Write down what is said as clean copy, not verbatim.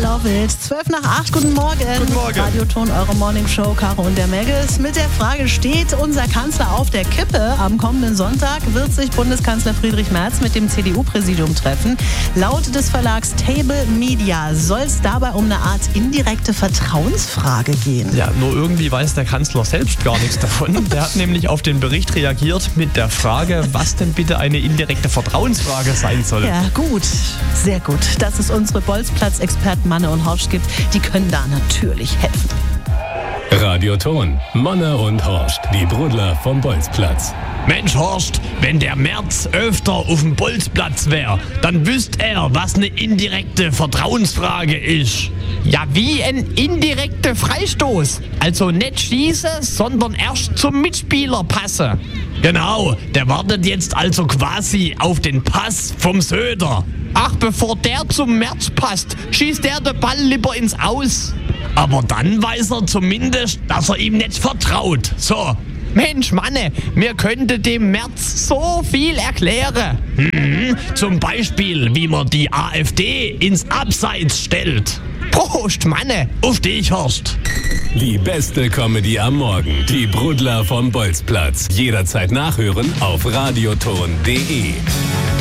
Laufwild. 7:55, guten Morgen. Guten Morgen. Radioton, eure Morningshow, Caro und der Megges. Mit der Frage, steht unser Kanzler auf der Kippe? Am kommenden Sonntag wird sich Bundeskanzler Friedrich Merz mit dem CDU-Präsidium treffen. Laut des Verlags Table Media soll es dabei um eine Art indirekte Vertrauensfrage gehen. Ja, nur irgendwie weiß der Kanzler selbst gar nichts davon. Der hat nämlich auf den Bericht reagiert mit der Frage, was denn bitte eine indirekte Vertrauensfrage sein soll. Ja, gut. Sehr gut. Dass es unsere Bolzplatz-Experten Manne und Horst gibt, die können da natürlich helfen. Radioton, Manne und Horst, die Brudler vom Bolzplatz. Mensch Horst, wenn der Merz öfter auf dem Bolzplatz wäre, dann wüsste er, was eine indirekte Vertrauensfrage ist. Ja, wie ein indirekter Freistoß. Also nicht schießen, sondern erst zum Mitspieler passen. Genau, der wartet jetzt also quasi auf den Pass vom Söder. Ach, bevor der zum Merz passt, schießt der den Ball lieber ins Aus. Aber dann weiß er zumindest, dass er ihm nicht vertraut. So. Mensch, Manne, mir könnte dem Merz so viel erklären. Zum Beispiel, wie man die AfD ins Abseits stellt. Prost, Manne, auf dich, Horst. Die beste Comedy am Morgen, die Brudler vom Bolzplatz. Jederzeit nachhören auf radioton.de.